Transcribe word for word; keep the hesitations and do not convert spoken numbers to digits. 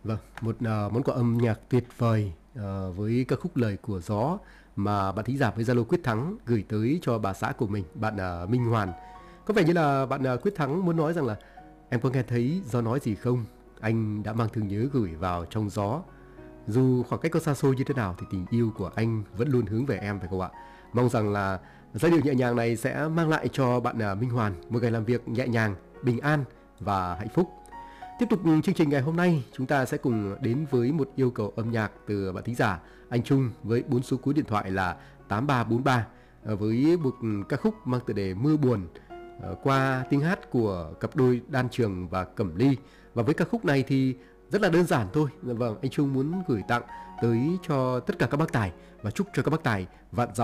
Vâng, một ờ, món quà âm nhạc tuyệt vời ờ, với ca khúc Lời của Gió mà bạn thính giả với Zalo Quyết Thắng gửi tới cho bà xã của mình, bạn ờ, Minh Hoàn. Có vẻ như là bạn ờ, Quyết Thắng muốn nói rằng là em có nghe thấy gió nói gì không? Anh đã mang thương nhớ gửi vào trong gió. Dù khoảng cách có xa xôi như thế nào thì tình yêu của anh vẫn luôn hướng về em, phải không ạ? Mong rằng là giai điệu nhẹ nhàng này sẽ mang lại cho bạn ờ, Minh Hoàn một ngày làm việc nhẹ nhàng, bình an và hạnh phúc. Tiếp tục chương trình ngày hôm nay, chúng ta sẽ cùng đến với một yêu cầu âm nhạc từ bạn thính giả anh Trung với bốn số cuối điện thoại là tám ba bốn ba, với một ca khúc mang tựa đề Mưa Buồn qua tiếng hát của cặp đôi Đan Trường và Cẩm Ly. Và với ca khúc này thì rất là đơn giản thôi. Vâng, anh Trung muốn gửi tặng tới cho tất cả các bác tài và chúc cho các bác tài vạn dặm